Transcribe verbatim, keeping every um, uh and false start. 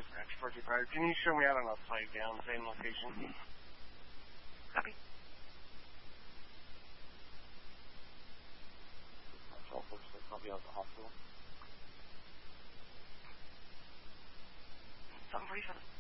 dispatch four two five. Can you show me out on a flight down, same location? Copy. I'll be out at the hospital. seven forty-seven.